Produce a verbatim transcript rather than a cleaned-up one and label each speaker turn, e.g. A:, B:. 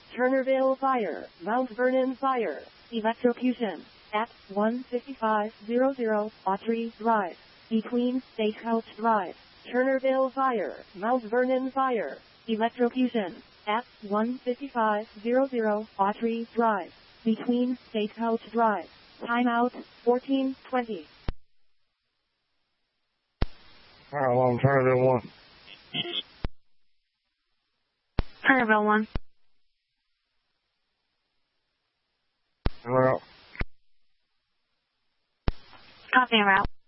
A: Turnerville Fire, Mount Vernon Fire, electrocution, at one fifty-five hundred Autry Drive, between Statehouse Drive. Turnerville Fire, Mount Vernon Fire, electrocution, at one fifty-five hundred Autry Drive, between Statehouse Drive. Timeout, fourteen twenty.
B: Alright, well, Turnerville one.
C: Turnerville one.
B: Route.
C: Copy route.